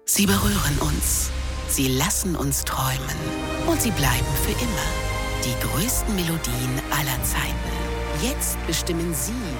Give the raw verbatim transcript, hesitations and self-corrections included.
Sie berühren uns. Sie lassen uns träumen. Und sie bleiben für immer. Die größten Melodien aller Zeiten. Jetzt bestimmen Sie,